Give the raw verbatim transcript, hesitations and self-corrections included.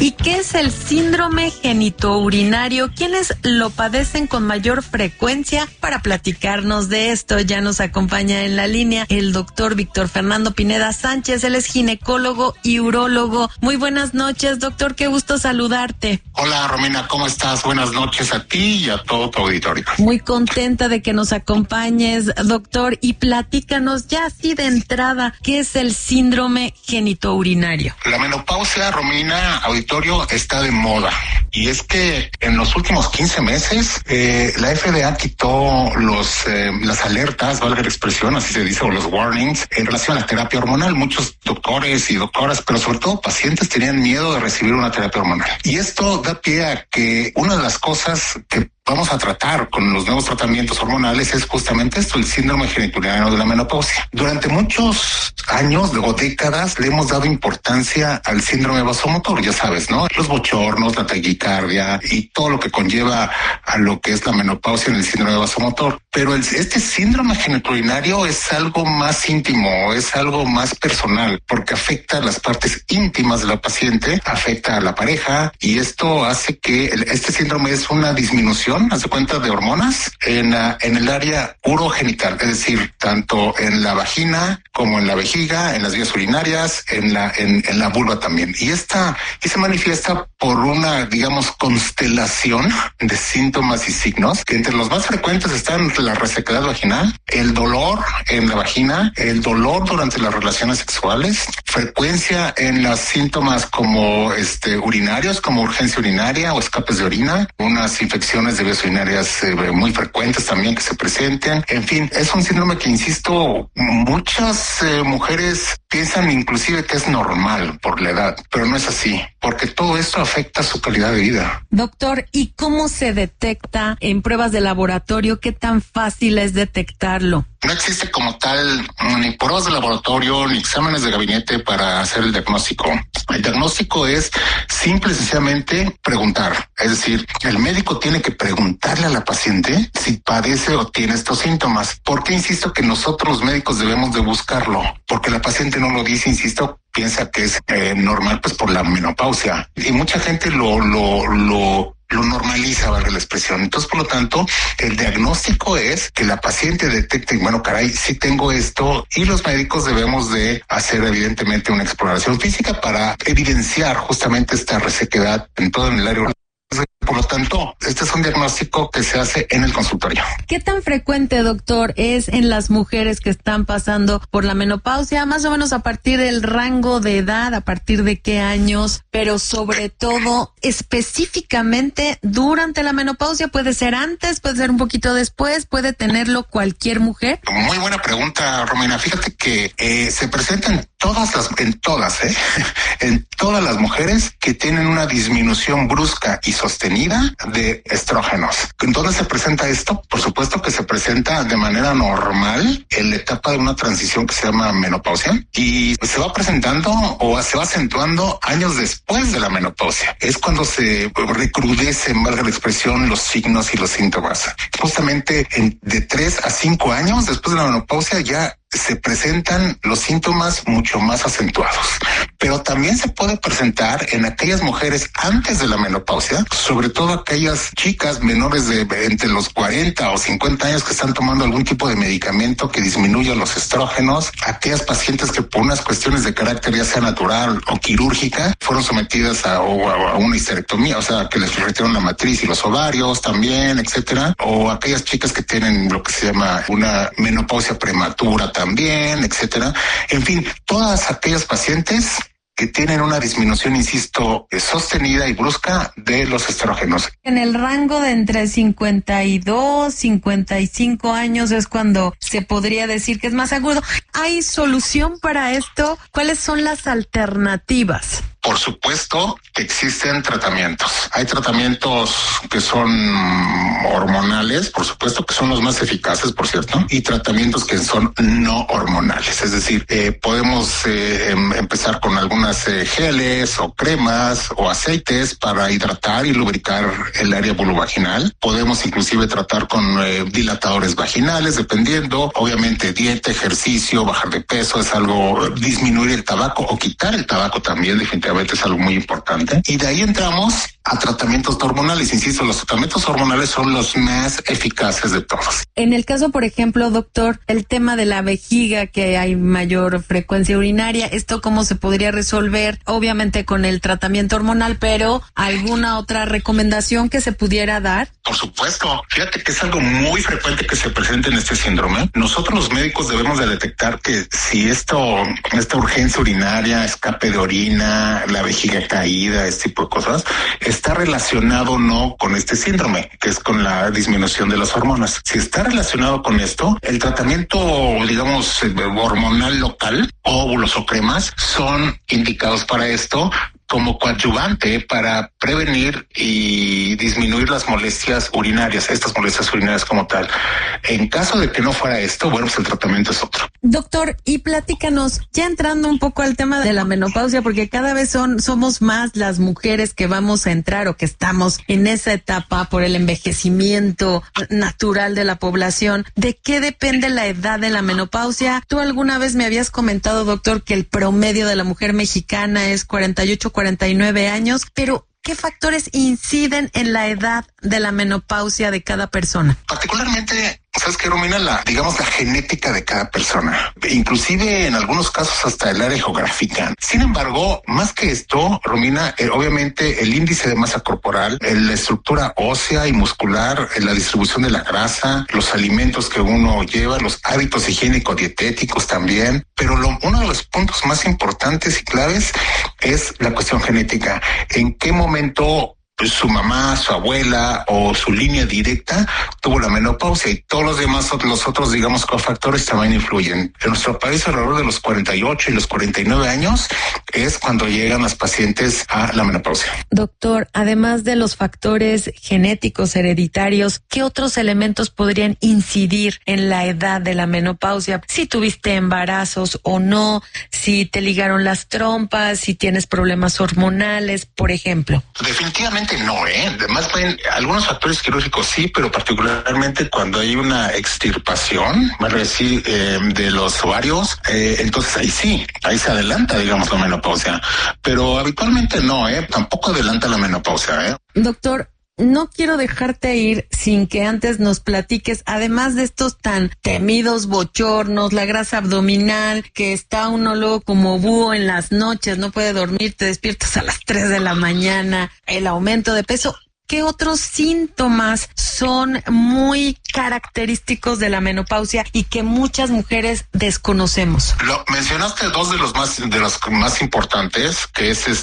¿Y qué es el síndrome genitourinario? ¿Quiénes lo padecen con mayor frecuencia? Para platicarnos de esto, ya nos acompaña en la línea el doctor Víctor Fernando Pineda Sánchez. Él es ginecólogo y urólogo. Muy buenas noches, doctor. Qué gusto saludarte. Hola, Romina. ¿Cómo estás? Buenas noches a ti y a todo tu auditorio. Muy contenta de que nos acompañes, doctor. Y platícanos ya así de entrada, ¿qué es el síndrome genitourinario? La menopausia, Romina, auditorio, está de moda. Y es que en los últimos quince meses, eh, la F D A quitó los eh, las alertas, valga la expresión, así se dice, o los warnings, en relación a la terapia hormonal. Muchos doctores y doctoras, pero sobre todo pacientes, tenían miedo de recibir una terapia hormonal. Y esto da pie a que una de las cosas que vamos a tratar con los nuevos tratamientos hormonales es justamente esto, el síndrome genitourinario de la menopausia. Durante muchos años, luego décadas, le hemos dado importancia al síndrome vasomotor, ya sabes, ¿no? Los bochornos, la taquicardia y todo lo que conlleva a lo que es la menopausia en el síndrome vasomotor. Pero el, este síndrome genitourinario es algo más íntimo, es algo más personal, porque afecta las partes íntimas de la paciente, afecta a la pareja, y esto hace que el, este síndrome es una disminución, haz de cuenta, de hormonas en, uh, en el área urogenital, es decir, tanto en la vagina como en la vejiga, en las vías urinarias, en la en, en la vulva también. Y esta y se manifiesta por una, digamos, constelación de síntomas y signos, que entre los más frecuentes están la resequedad vaginal, el dolor en la vagina, el dolor durante las relaciones sexuales, frecuencia en los síntomas como este urinarios, como urgencia urinaria o escapes de orina, unas infecciones de vías urinarias eh, muy frecuentes también que se presenten. En fin, es un síndrome que, insisto, muchas eh, mujeres piensan inclusive que es normal por la edad, pero no es así, porque todo esto afecta su calidad de vida. Doctor, ¿y cómo se detecta en pruebas de laboratorio? ¿Qué tan fácil es detectarlo? No existe como tal ni pruebas de laboratorio ni exámenes de gabinete para hacer el diagnóstico. El diagnóstico es simple y sencillamente preguntar. Es decir, el médico tiene que preguntarle a la paciente si padece o tiene estos síntomas. ¿Por qué insisto que nosotros los médicos debemos de buscarlo? Porque la paciente no lo dice, insisto, piensa que es eh, normal, pues por la menopausia. Y mucha gente lo, lo, lo lo normaliza, valga la expresión. Entonces, por lo tanto, el diagnóstico es que la paciente detecte, bueno, caray, sí tengo esto, y los médicos debemos de hacer evidentemente una exploración física para evidenciar justamente esta resequedad en todo el área. Por lo tanto, este es un diagnóstico que se hace en el consultorio. ¿Qué tan frecuente, doctor, es en las mujeres que están pasando por la menopausia? Más o menos a partir del rango de edad, a partir de qué años, pero sobre todo específicamente durante la menopausia. ¿Puede ser antes, puede ser un poquito después, puede tenerlo cualquier mujer? Muy buena pregunta, Romina. Fíjate que eh, se presentan todas las, en todas, eh, en todas las mujeres que tienen una disminución brusca y sostenida de estrógenos. ¿En dónde se presenta esto? Por supuesto que se presenta de manera normal en la etapa de una transición que se llama menopausia, y se va presentando o se va acentuando años después de la menopausia. Es cuando se recrudecen, valga la expresión, los signos y los síntomas. Justamente en, de tres a cinco años después de la menopausia ya se presentan los síntomas mucho más acentuados. Pero también se puede presentar en aquellas mujeres antes de la menopausia, sobre todo aquellas chicas menores de entre los cuarenta o cincuenta años que están tomando algún tipo de medicamento que disminuya los estrógenos, aquellas pacientes que por unas cuestiones de carácter ya sea natural o quirúrgica fueron sometidas a, o a, a una histerectomía, o sea, que les retiraron la matriz y los ovarios también, etcétera, o aquellas chicas que tienen lo que se llama una menopausia prematura también, etcétera. En fin, todas aquellas pacientes que tienen una disminución, insisto, sostenida y brusca de los estrógenos. En el rango de entre cincuenta y dos, cincuenta y cinco años es cuando se podría decir que es más agudo. ¿Hay solución para esto? ¿Cuáles son las alternativas? Por supuesto que existen tratamientos. Hay tratamientos que son hormonales, por supuesto que son los más eficaces, por cierto, y tratamientos que son no hormonales. Es decir, eh, podemos eh, em, empezar con algunas eh, geles o cremas o aceites para hidratar y lubricar el área vulvovaginal. Podemos inclusive tratar con eh, dilatadores vaginales, dependiendo. Obviamente dieta, ejercicio, bajar de peso es algo, disminuir el tabaco o quitar el tabaco también, definitivamente. definitivamente es algo muy importante. Y de ahí entramos a tratamientos hormonales. Insisto, los tratamientos hormonales son los más eficaces de todos. En el caso, por ejemplo, doctor, el tema de la vejiga, que hay mayor frecuencia urinaria, ¿esto cómo se podría resolver? Obviamente con el tratamiento hormonal, pero ¿alguna otra recomendación que se pudiera dar? Por supuesto. Fíjate que es algo muy frecuente que se presente en este síndrome. Nosotros los médicos debemos de detectar que si esto, esta urgencia urinaria, escape de orina, la vejiga caída, este tipo de cosas, está relacionado o no con este síndrome, que es con la disminución de las hormonas. Si está relacionado con esto, el tratamiento, digamos, hormonal local, óvulos o cremas, son indicados para esto como coadyuvante para prevenir y disminuir las molestias urinarias, estas molestias urinarias como tal. En caso de que no fuera esto, bueno, pues el tratamiento es otro. Doctor, y platícanos, ya entrando un poco al tema de la menopausia, porque cada vez son somos más las mujeres que vamos a entrar o que estamos en esa etapa por el envejecimiento natural de la población. ¿De qué depende la edad de la menopausia? Tú alguna vez me habías comentado, doctor, que el promedio de la mujer mexicana es cuarenta y ocho, cuarenta y nueve años, pero ¿qué factores inciden en la edad de la menopausia de cada persona? Particularmente, ¿sabes qué, Romina? La, digamos, la genética de cada persona, inclusive en algunos casos hasta el área geográfica. Sin embargo, más que esto, Romina, eh, obviamente el índice de masa corporal, eh, la estructura ósea y muscular, eh, la distribución de la grasa, los alimentos que uno lleva, los hábitos higiénico-dietéticos también, pero lo, uno de los puntos más importantes y claves es la cuestión genética. ¿En qué momento su mamá, su abuela o su línea directa tuvo la menopausia? Y todos los demás, los otros, digamos, cofactores también influyen. En nuestro país, alrededor de los cuarenta y ocho y los cuarenta y nueve años es cuando llegan las pacientes a la menopausia. Doctor, además de los factores genéticos hereditarios, ¿qué otros elementos podrían incidir en la edad de la menopausia? Si tuviste embarazos o no, si te ligaron las trompas, si tienes problemas hormonales, por ejemplo. Definitivamente no, ¿eh? Más bien, algunos factores quirúrgicos sí, pero particularmente cuando hay una extirpación, vale decir, eh, de los ovarios, eh, entonces ahí sí, ahí se adelanta, digamos, la menopausia. Pero habitualmente no, ¿eh? Tampoco adelanta la menopausia, ¿eh? Doctor, no quiero dejarte ir sin que antes nos platiques, además de estos tan temidos bochornos, la grasa abdominal, que está uno luego como búho en las noches, no puede dormir, te despiertas a las tres de la mañana, el aumento de peso. ¿Qué otros síntomas son muy característicos de la menopausia y que muchas mujeres desconocemos? Lo mencionaste dos de los más de los más importantes, que es